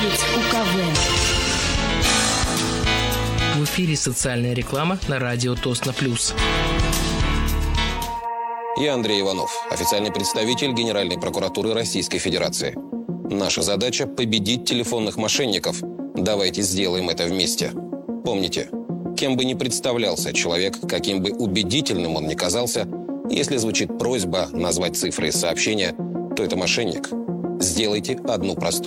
9 УКВ. В эфире социальная реклама на радио Тосно Плюс. Я Андрей Иванов, официальный представитель Генеральной прокуратуры Российской Федерации. Наша задача – победить телефонных мошенников. Давайте сделаем это вместе. Помните, кем бы ни представлялся человек, каким бы убедительным он ни казался, если звучит просьба назвать цифры из сообщения, то это мошенник. Сделайте одну простую